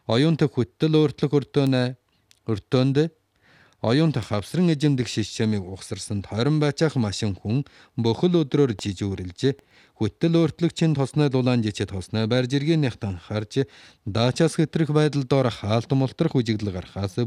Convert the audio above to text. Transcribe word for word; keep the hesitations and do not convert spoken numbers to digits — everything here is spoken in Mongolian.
оюунтай хүттэл өөртлөх өртөөнэ өртөөнд оюунтай хавсран эжимдэг шиш чамыг ухсарсан тойрон байцаах машин хүн бүхэл өдрөөр жижүүрэлж хүттэл өөртлөгчийн тосноо дулаан жичэ тосноо барьж иргэнийх танхаарч даачаас хэтрэх байдал доор хаалт мултрах үжиглэл гарахаас